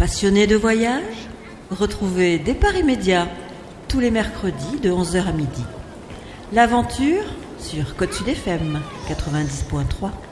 Passionné de voyage? Retrouvez Départ immédiat tous les mercredis de 11h à midi. L'aventure sur Côte Sud FM 90.3.